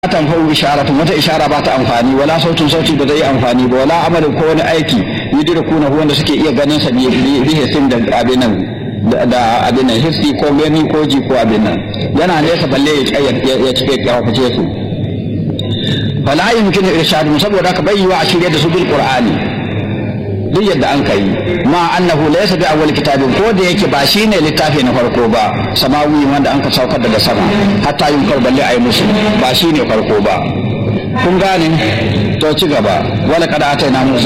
tanfa'u isharatun wata ishara ba ta amfani wala sautin sauti ba zai amfani ba wala amalin ko wani aiki yudrikuna wanda suke iya ganin sa bi hisin da abin nan da abin nan hissi ko gani ko ji ko abin nan yana nesa balle ya cike kawace su fala yumkinu irshadu saboda ka bayyana a shirye da su bil qur'ani duk yadda an kai ma annahu laysa bi awwal kitabin ko da yake ba shine littafi na farko ba samawi wanda an ka saukar daga sama hatta yunkar balle ayi musu ba shine farko ba kun gane to ci gaba wala kada ataina musa